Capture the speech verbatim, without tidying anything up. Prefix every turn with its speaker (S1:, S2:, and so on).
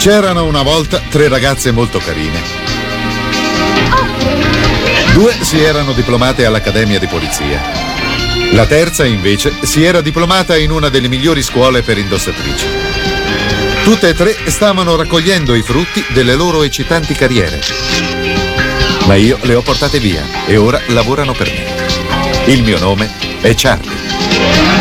S1: C'erano una volta tre ragazze molto carine. Due si erano diplomate all'Accademia di Polizia. La terza, invece, si era diplomata in una delle migliori scuole per indossatrici. Tutte e tre stavano raccogliendo i frutti delle loro eccitanti carriere. Ma io le ho portate via e ora lavorano per me. Il mio nome è Charlie.